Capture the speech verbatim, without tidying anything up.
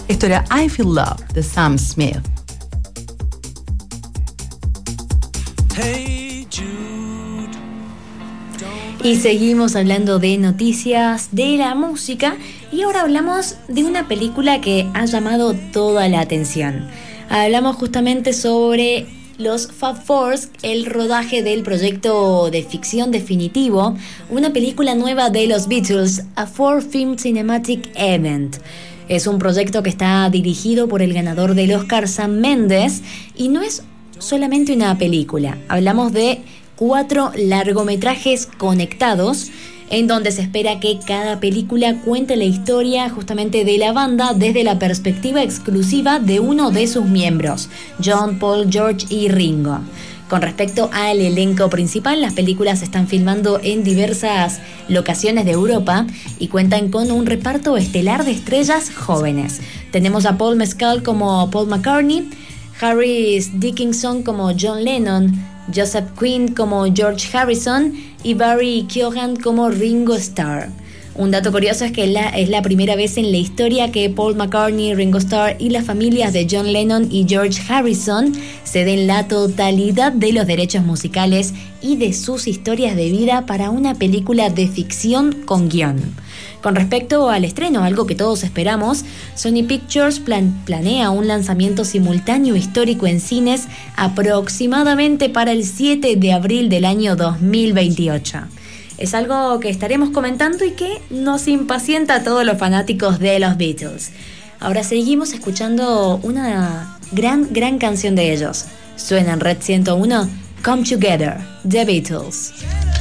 Esto era I Feel Love de Sam Smith. Hey Jude. Y seguimos hablando de noticias de la música y ahora hablamos de una película que ha llamado toda la atención. Hablamos justamente sobre los Fab Four, el rodaje del proyecto de ficción definitivo, una película nueva de los Beatles, a Four Film Cinematic Event. Es un proyecto que está dirigido por el ganador del Oscar, Sam Mendes, y no es solamente una película. Hablamos de cuatro largometrajes conectados, en donde se espera que cada película cuente la historia justamente de la banda desde la perspectiva exclusiva de uno de sus miembros, John, Paul, George y Ringo. Con respecto al elenco principal, las películas se están filmando en diversas locaciones de Europa y cuentan con un reparto estelar de estrellas jóvenes. Tenemos a Paul Mescal como Paul McCartney, Harris Dickinson como John Lennon, Joseph Quinn como George Harrison y Barry Keoghan como Ringo Starr. Un dato curioso es que la, es la primera vez en la historia que Paul McCartney, Ringo Starr y las familias de John Lennon y George Harrison ceden la totalidad de los derechos musicales y de sus historias de vida para una película de ficción con guión. Con respecto al estreno, algo que todos esperamos, Sony Pictures plan- planea un lanzamiento simultáneo histórico en cines aproximadamente para el siete de abril del año dos mil veintiocho. Es algo que estaremos comentando y que nos impacienta a todos los fanáticos de los Beatles. Ahora seguimos escuchando una gran, gran canción de ellos. Suena en Red ciento uno, Come Together, The Beatles.